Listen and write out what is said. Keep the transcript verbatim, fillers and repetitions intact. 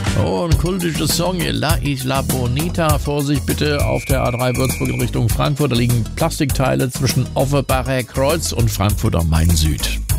Oh, ein kultischer Song, La Isla Bonita. Vorsicht bitte auf der A drei Würzburg in Richtung Frankfurt. Da liegen Plastikteile zwischen Offenbacher Kreuz und Frankfurt am Main Süd.